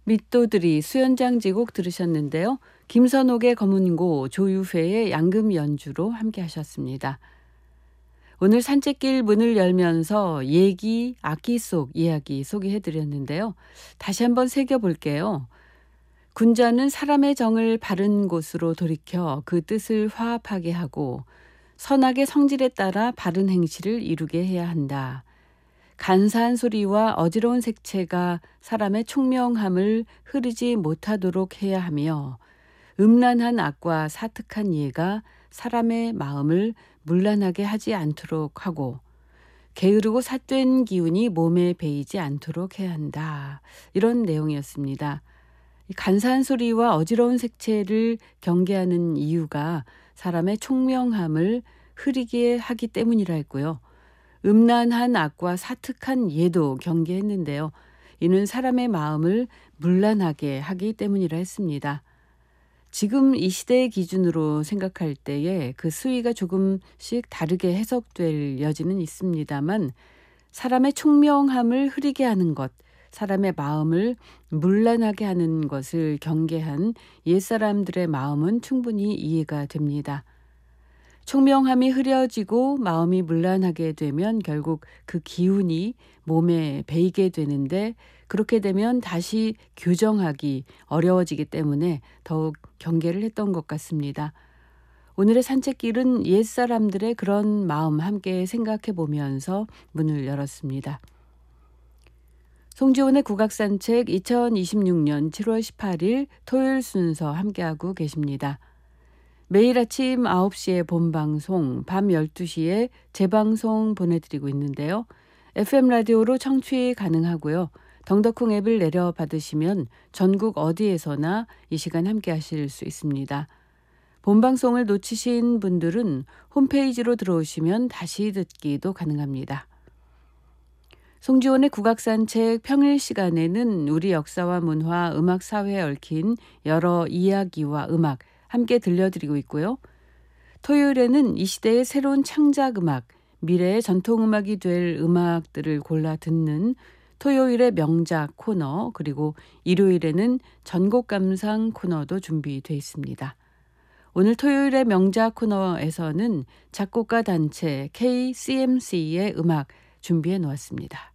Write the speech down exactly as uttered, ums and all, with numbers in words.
밑도들이 수연장지곡 들으셨는데요. 김선옥의 검은고, 조유회의 양금 연주로 함께 하셨습니다. 오늘 산책길 문을 열면서 얘기, 악기 속 이야기 소개해드렸는데요. 다시 한번 새겨볼게요. 군자는 사람의 정을 바른 곳으로 돌이켜 그 뜻을 화합하게 하고 선악의 성질에 따라 바른 행실을 이루게 해야 한다. 간사한 소리와 어지러운 색채가 사람의 총명함을 흐르지 못하도록 해야 하며 음란한 악과 사특한 예가 사람의 마음을 문란하게 하지 않도록 하고 게으르고 삿된 기운이 몸에 배이지 않도록 해야 한다. 이런 내용이었습니다. 간사한 소리와 어지러운 색채를 경계하는 이유가 사람의 총명함을 흐리게 하기 때문이라 했고요. 음란한 악과 사특한 예도 경계했는데요. 이는 사람의 마음을 문란하게 하기 때문이라 했습니다. 지금 이 시대의 기준으로 생각할 때에 그 수위가 조금씩 다르게 해석될 여지는 있습니다만 사람의 총명함을 흐리게 하는 것, 사람의 마음을 문란하게 하는 것을 경계한 옛사람들의 마음은 충분히 이해가 됩니다. 총명함이 흐려지고 마음이 문란하게 되면 결국 그 기운이 몸에 배이게 되는데 그렇게 되면 다시 교정하기 어려워지기 때문에 더욱 경계를 했던 것 같습니다. 오늘의 산책길은 옛사람들의 그런 마음 함께 생각해 보면서 문을 열었습니다. 송지훈의 국악산책 이천이십육년 칠월 십팔일 토요일 순서 함께하고 계십니다. 매일 아침 아홉 시에 본방송, 밤 열두 시에 재방송 보내드리고 있는데요. 에프엠 라디오로 청취 가능하고요. 덩더콩 앱을 내려받으시면 전국 어디에서나 이 시간 함께 하실 수 있습니다. 본방송을 놓치신 분들은 홈페이지로 들어오시면 다시 듣기도 가능합니다. 송지원의 국악산책 평일 시간에는 우리 역사와 문화, 음악, 사회에 얽힌 여러 이야기와 음악 함께 들려드리고 있고요. 토요일에는 이 시대의 새로운 창작 음악, 미래의 전통음악이 될 음악들을 골라 듣는 토요일의 명작 코너, 그리고 일요일에는 전곡 감상 코너도 준비되어 있습니다. 오늘 토요일의 명작 코너에서는 작곡가 단체 케이씨엠씨의 음악 준비해 놓았습니다.